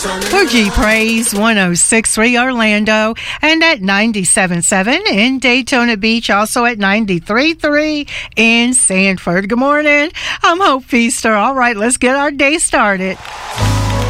Fuji Praise 106.3 Orlando and at 97.7 in Daytona Beach, also at 93.3 in Sanford. Good morning. I'm Hope Feaster. All right, let's get our day started.